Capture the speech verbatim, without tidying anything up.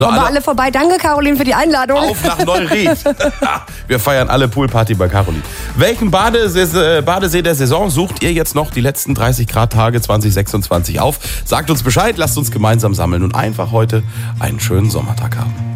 Kommen wir alle vorbei. Danke, Caroline, für die Einladung. Auf nach Neuried. Wir feiern alle Poolparty bei Caroline. Welchen Badesee, Badesee der Saison sucht ihr jetzt noch die letzten dreißig Grad Tage zwanzig sechsundzwanzig auf? Sagt uns Bescheid, lasst uns gemeinsam sammeln und einfach heute einen schönen Sommertag haben.